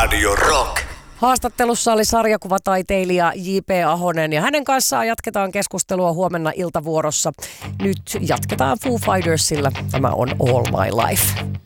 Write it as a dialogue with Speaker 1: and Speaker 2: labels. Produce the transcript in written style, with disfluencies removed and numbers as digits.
Speaker 1: Radio Rock.
Speaker 2: Haastattelussa oli sarjakuvataiteilija J.P. Ahonen ja hänen kanssaan jatketaan keskustelua huomenna iltavuorossa. Nyt jatketaan Foo Fightersilla. Tämä on All My Life.